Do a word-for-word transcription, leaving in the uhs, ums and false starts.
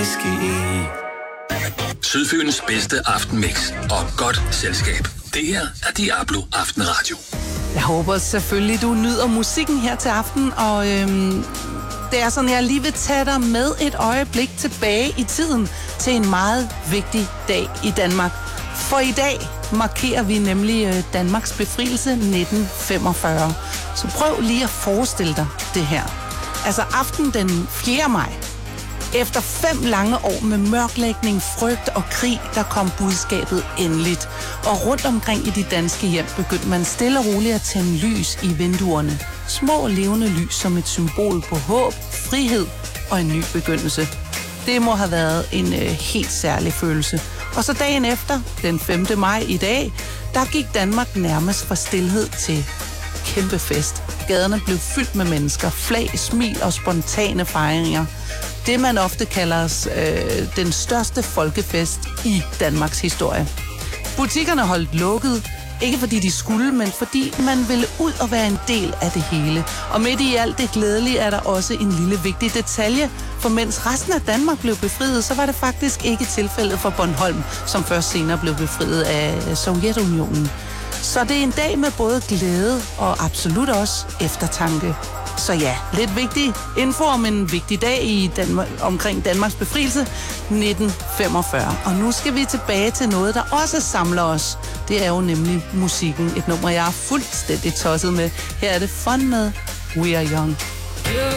whisky i. Sydfyns bedste aftenmix og godt selskab. Det her er Diablo Aftenradio. Jeg håber selvfølgelig, du nyder musikken her til aften, og øhm, det er sådan, jeg lige vil tage dig med et øjeblik tilbage i tiden til en meget vigtig dag i Danmark. For i dag markerer vi nemlig øh, Danmarks befrielse nitten femogfyrre. Så prøv lige at forestille dig det her. Altså aften den fjerde maj. Efter fem lange år med mørklægning, frygt og krig, der kom budskabet endeligt. Og rundt omkring i de danske hjem begyndte man stille og roligt at tænde lys i vinduerne. Små levende lys som et symbol på håb, frihed og en ny begyndelse. Det må have været en øh, helt særlig følelse. Og så dagen efter, den femte maj i dag, der gik Danmark nærmest fra stilhed til kæmpe fest. Gaderne blev fyldt med mennesker, flag, smil og spontane fejringer. Det man ofte kalder øh, den største folkefest i Danmarks historie. Butikkerne holdt lukket, ikke fordi de skulle, men fordi man ville ud og være en del af det hele. Og midt i alt det glædelige er der også en lille vigtig detalje, for mens resten af Danmark blev befriet, så var det faktisk ikke tilfældet for Bornholm, som først senere blev befriet af Sovjetunionen. Så det er en dag med både glæde og absolut også eftertanke. Så ja, lidt vigtig info om en vigtig dag i Danmark, omkring Danmarks befrielse nitten femogfyrre. Og nu skal vi tilbage til noget, der også samler os. Det er jo nemlig musikken. Et nummer, jeg er fuldstændig tosset med. Her er det Fun med We Are Young. You